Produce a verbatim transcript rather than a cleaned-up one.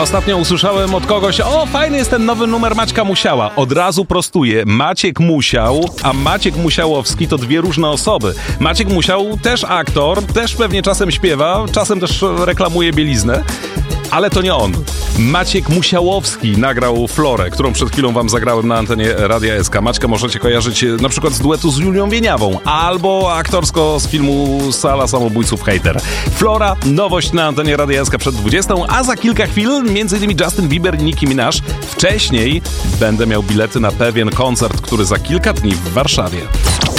ostatnio usłyszałem od kogoś: o, fajny jest ten nowy numer Maćka Musiała. Od razu prostuję. Maciek Musiał, a Maciek Musiałowski to dwie różne osoby. Maciek Musiał też aktor, też pewnie czasem śpiewa, czasem też reklamuje bieliznę. Ale to nie on. Maciek Musiałowski nagrał Florę, którą przed chwilą wam zagrałem na antenie Radia S K. Maćka możecie kojarzyć na przykład z duetu z Julią Wieniawą, albo aktorsko z filmu Sala Samobójców Hater. Flora, nowość na antenie Radia S K przed dwudziestą, a za kilka chwil między innymi Justin Bieber i Nicki Minaj. Wcześniej będę miał bilety na pewien koncert, który za kilka dni w Warszawie.